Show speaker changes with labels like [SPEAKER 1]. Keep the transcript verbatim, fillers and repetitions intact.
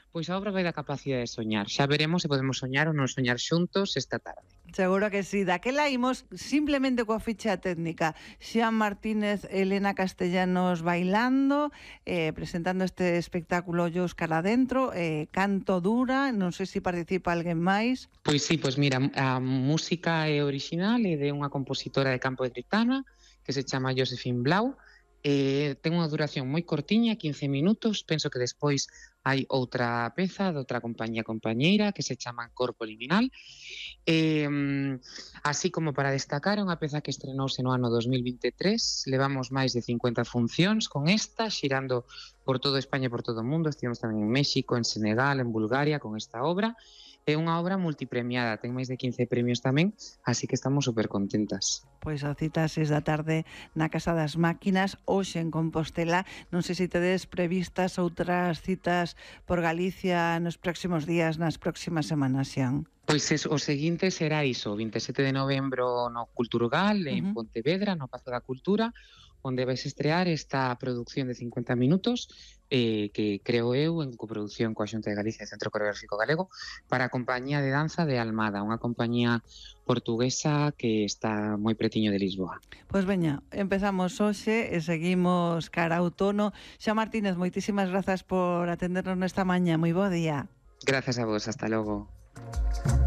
[SPEAKER 1] Pois a obra vai da capacidade de soñar. Xa veremos se podemos soñar ou non soñar xuntos esta tarde.
[SPEAKER 2] Seguro que sí. Daquela imos simplemente coa ficha técnica. Xian Martínez, Elena Castellanos bailando, eh, presentando este espectáculo Ollos cara adentro, eh, canto dura, non sei se participa alguén máis.
[SPEAKER 1] Pois sí, pois mira, a música é original, é de unha compositora de Campo de Gritana que se chama Josephine Blau. Eh, ten unha duración moi cortiña, quince minutos. Penso que despois hai outra peza de outra compañía compañeira que se chama Corpo Liminal. Eh, así como para destacar, é unha peza que estrenouse no ano dos mil vinte e tres. Levamos máis de cincuenta funcións con esta, xirando por todo España e por todo o mundo. Estivemos tamén en México, en Senegal, en Bulgaria con esta obra. É unha obra multipremiada, ten máis de quince premios tamén, así que estamos super contentas.
[SPEAKER 2] Pois a cita a seis da tarde na Casa das Máquinas, hoxe en Compostela. Non sei se tedes previstas outras citas por Galicia nos próximos días, nas próximas semanas, Xian.
[SPEAKER 1] Pois es, o seguinte será iso, o vinte e sete de novembro no Culturgal, en
[SPEAKER 2] Uh-huh.
[SPEAKER 1] Pontevedra, no Pazo da Cultura, onde vais estrear esta producción de cincuenta minutos, eh, que creo eu en coproducción coa Xunta de Galicia e Centro Coreográfico Galego, para a compañía de danza de Almada, unha compañía portuguesa que está moi pretiño de Lisboa.
[SPEAKER 2] Pois veña, empezamos hoxe e seguimos cara a outono. Xian Martínez, moitísimas grazas por atendernos nesta mañá. Moi bo día.
[SPEAKER 1] Grazas a vos, hasta logo.